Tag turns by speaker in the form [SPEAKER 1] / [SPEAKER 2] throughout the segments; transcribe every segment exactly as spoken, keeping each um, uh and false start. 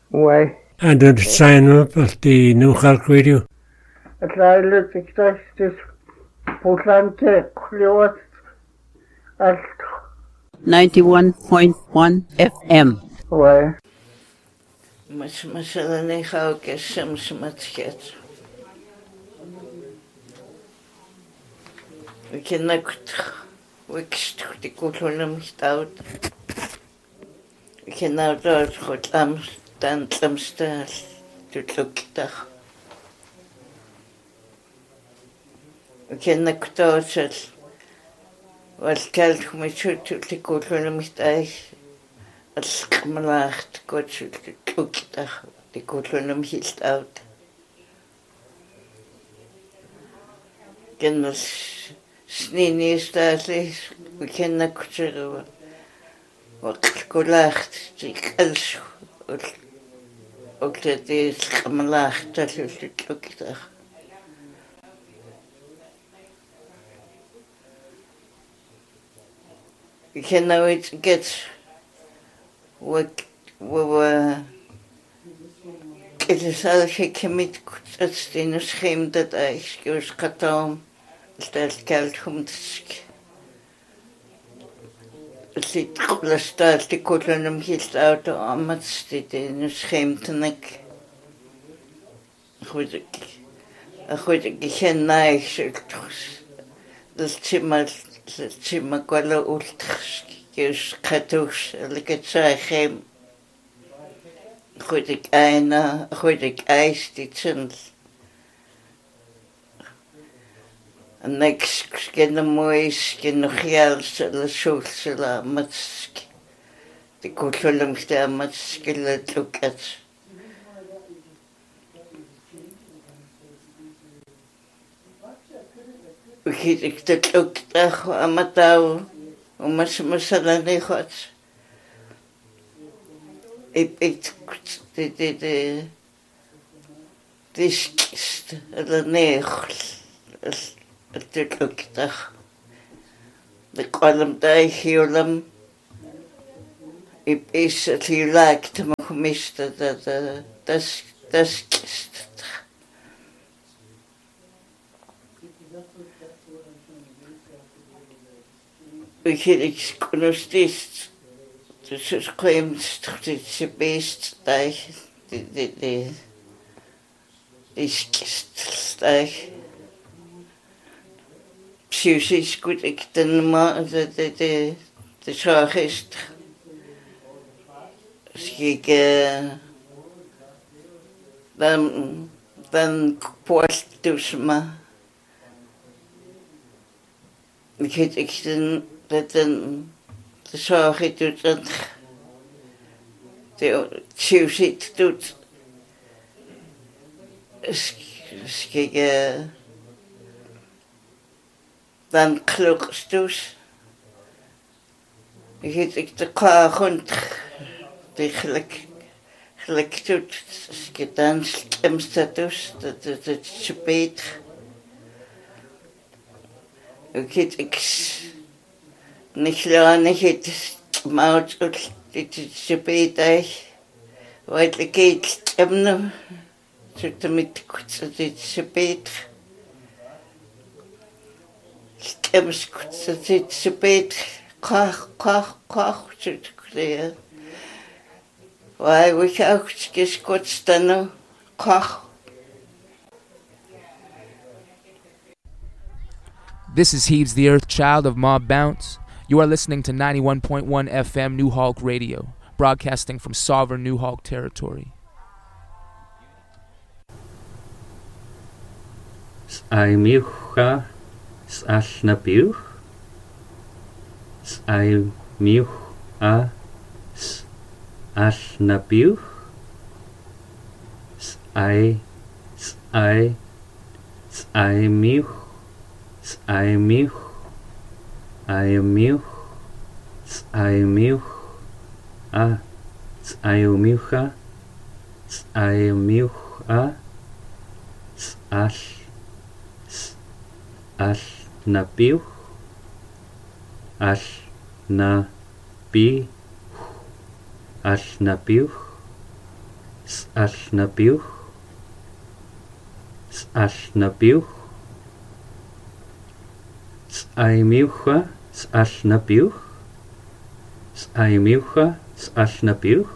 [SPEAKER 1] Why?
[SPEAKER 2] And did sign up at the New Hulk Radio.
[SPEAKER 1] At Lila Dictas, this Putlante, Cleot, at
[SPEAKER 3] ninety-one point one F M.
[SPEAKER 1] Why?
[SPEAKER 4] Mas masalani hau ke shams matchet. We can not wikst the kulunum stout. We can now do it with lambs, dan lamstas to look there. We can not do it. Was kalt me to the kulunum stai. Als gemelaagd kotje de klokdag de kolonum hield uit. Kennis snini staatjes, we kennen kotje wat gelaagd, die als ook dat is gemelaagd dat is de klokdag. We can now it get Wat we het is eigenlijk met het in een schema dat eigenlijk is gedaan dat geld komt het zit gesteld die kolonum hield uit om het zit in een schema te nek goed ik goed ik ken eigenlijk dat zie maar zie maar kwala ultras Jus katus liket zeggen goed ik een goed ik ijs dit zijn en niks ken de moois ken nog heel zullen zullen met de kulturum staan met skillen lukt ik ik dat ook toch amatau Mas masalani gaat. Ik ik de de de de skist de neer het lukt toch. De kolom daar hierom. Ik is het hier lijkt me gemist dat dat dat dat skist. Ik ik kon steeds dus het kwam steeds best daar de de de is daar psychisch goed ik dan maar de de de de zorg is ik dan dan post dus maar ik het ik dan dat een de zorg het doet dat de psychisch doet is ik dan klokt dus ik het ik de klaar rond eigenlijk gelijk doet ik dan stem status dat het het spijt ik het ik niet lang het maar het is spijt wat ik het stem zit met het is spijt stem het is spijt kach kach kach zit ik Why we ook gescoord dan kach.
[SPEAKER 5] This is Heaves the Earth Child of Mob Bounce. You are listening to ninety-one point one F M New Hulk Radio, broadcasting from sovereign New Hulk territory.
[SPEAKER 6] I miucha s'ashna piuch. I miucha s'ashna piuch. I I I miuch I miuch I miuch I miuch ah I miucha I miucha ash ash na piuch ash na pi ash na piuch S'alnabiuch. S'alnabiuch. S'aimiucha. S'alnabiuch. S'aimiucha. S'alnabiuch.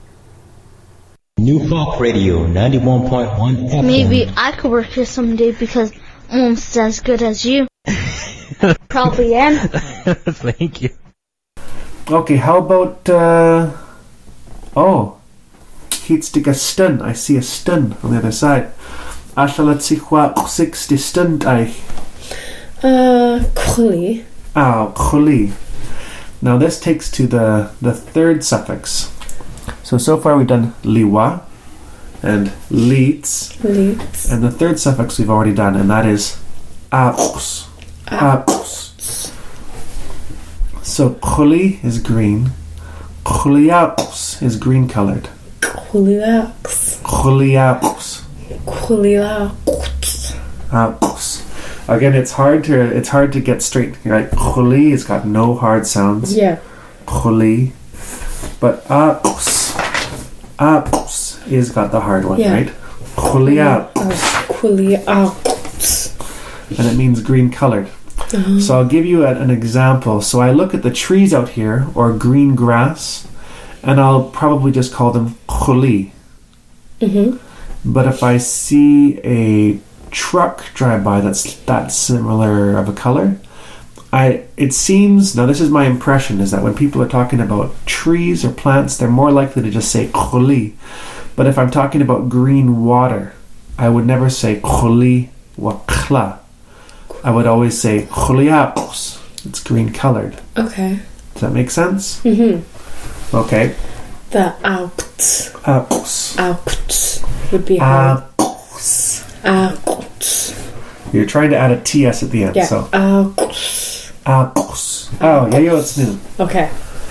[SPEAKER 7] New Hawk Radio, ninety-one point one F M.
[SPEAKER 8] Maybe I could work here someday because I'm almost as good as you. Probably am.
[SPEAKER 7] Thank you.
[SPEAKER 9] Okay, how about, uh... Oh. Kietstig a stun. I see a stun on the other side. Ashalatsikwa six de stund I.
[SPEAKER 10] Uh, Kuli.
[SPEAKER 9] Ah, Kuli. Now this takes to the, the third suffix. So, so far we've done liwa and leets.
[SPEAKER 10] Leets.
[SPEAKER 9] And the third suffix we've already done, and that is aus. Aus. So, khuli is green. Khuliaus is green colored.
[SPEAKER 10] Khuliaus.
[SPEAKER 9] Khuliaus.
[SPEAKER 10] Khuliaus.
[SPEAKER 9] Aus. Again, it's hard to it's hard to get straight. Right? Khuli has got no hard sounds.
[SPEAKER 10] Yeah.
[SPEAKER 9] Khuli. But aus. Aus is got the hard one,
[SPEAKER 10] yeah.
[SPEAKER 9] right? Khuliaus.
[SPEAKER 10] Khuliaus.
[SPEAKER 9] And it means green colored. Uh-huh. So I'll give you a, an example. So I look at the trees out here, or green grass, and I'll probably just call them khuli.
[SPEAKER 10] Mm-hmm.
[SPEAKER 9] But if I see a truck drive by that's that similar of a color, I it seems, now this is my impression, is that when people are talking about trees or plants, they're more likely to just say khuli. But if I'm talking about green water, I would never say khuli wa khla. I would always say khuliaus. It's green colored.
[SPEAKER 10] Okay.
[SPEAKER 9] Does that make sense?
[SPEAKER 10] Mm-hmm.
[SPEAKER 9] Okay.
[SPEAKER 10] The out.
[SPEAKER 9] Aus.
[SPEAKER 10] Out would be hard.
[SPEAKER 9] Aus.
[SPEAKER 10] Out.
[SPEAKER 9] You're trying to add a T S at the end.
[SPEAKER 10] Yeah.
[SPEAKER 9] So.
[SPEAKER 10] Aus.
[SPEAKER 9] Aus. Oh, yeah, yeah, it's new.
[SPEAKER 10] Okay.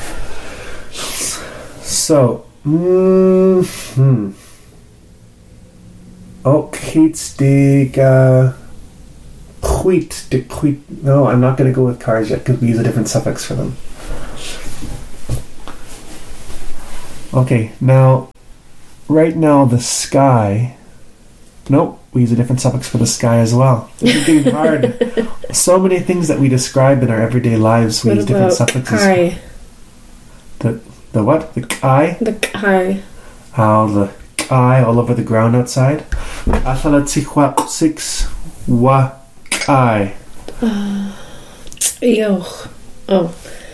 [SPEAKER 9] So. Mm-hmm. Okay, it's the. Uh, Quit, de quit. No, I'm not going to go with cars yet because we use a different suffix for them. Okay, now, right now the sky. Nope, we use a different suffix for the sky as well. This is getting hard. So many things that we describe in our everyday lives, we
[SPEAKER 10] what
[SPEAKER 9] use different suffixes.
[SPEAKER 10] Kai?
[SPEAKER 9] The the what? The kai?
[SPEAKER 10] The kai.
[SPEAKER 9] Oh, the kai all over the ground outside. Ashalatsikwa six wa. I.
[SPEAKER 10] Uh, yo. Oh.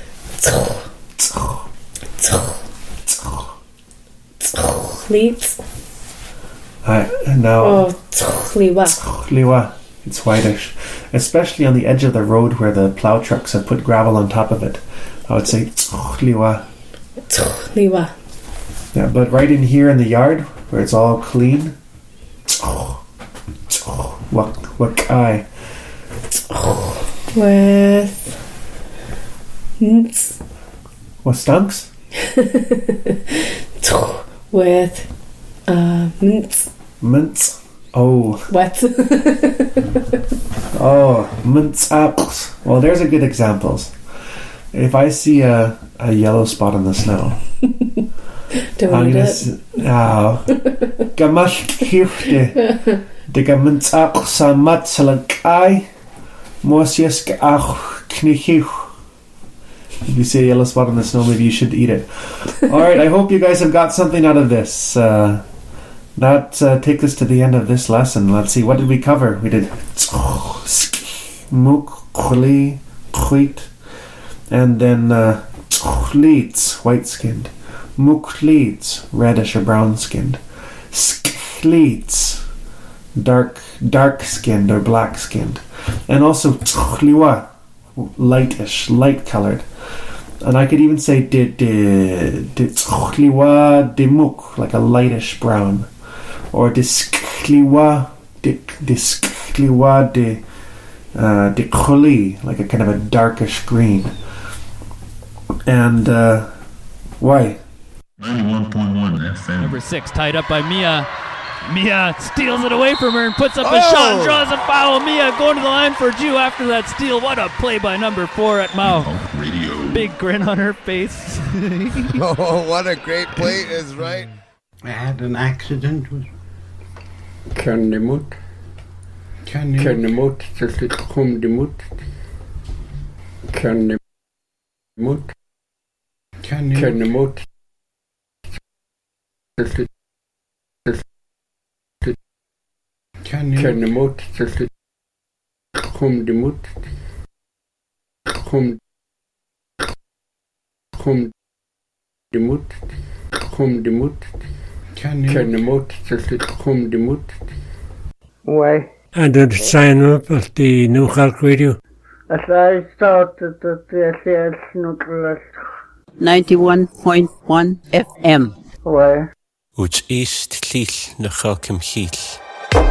[SPEAKER 10] Leets.
[SPEAKER 9] I now.
[SPEAKER 10] Oh, liwa.
[SPEAKER 9] Liwa. It's whitish, especially on the edge of the road where the plow trucks have put gravel on top of it. I would say liwa.
[SPEAKER 10] Liwa.
[SPEAKER 9] Yeah, but right in here in the yard where it's all clean. What what I.
[SPEAKER 10] With nts.
[SPEAKER 9] What stunks?
[SPEAKER 10] With uh mints.
[SPEAKER 9] Mints. Oh.
[SPEAKER 10] What?
[SPEAKER 9] Oh, mints apples. Well, there's a good examples. If I see a, a yellow spot on the snow,
[SPEAKER 10] don't
[SPEAKER 9] I'm
[SPEAKER 10] eat
[SPEAKER 9] gonna
[SPEAKER 10] it.
[SPEAKER 9] s- oh. Gamash kirchte. De gamint apples sa matsalankai. If you see a yellow spot on the snow, maybe you should eat it. Alright, I hope you guys have got something out of this. Uh, that uh, takes us to the end of this lesson. Let's see, what did we cover? We did muk, khuli, khwit, and then uh, leeds, white-skinned. Muk leeds, reddish or brown-skinned. Skleeds, dark, dark-skinned or black-skinned. And also liwa, lightish, light colored. And I could even say de de de liwa de muk, like a lightish brown, or de liwa de de liwa de uh, de khuli, like a kind of a darkish green. And uh, why?
[SPEAKER 11] ninety-one point one F M.
[SPEAKER 12] Number six, tied up by Mia. Mia steals it away from her and puts up a
[SPEAKER 11] Oh!
[SPEAKER 12] shot and draws a foul. Mia going to the line for Jew after that steal. What a play by number four at Mao.
[SPEAKER 11] Radio.
[SPEAKER 12] Big grin on her face.
[SPEAKER 13] Oh, what a great play is right. I had an accident with
[SPEAKER 14] Kennemut. Kennemut, just it come the mut. Kennemut. Kennemut. Just it. Kennemut, just it come the mut. Come. Come the mut. Come the mut. Kennemut, just it come the mut.
[SPEAKER 1] Why?
[SPEAKER 2] And did sign up at the New Hulk Radio?
[SPEAKER 1] As I started at the S L Nuclear.
[SPEAKER 3] ninety-one point one F M.
[SPEAKER 1] Why?
[SPEAKER 15] Which is Tlil na Chalcam Chill.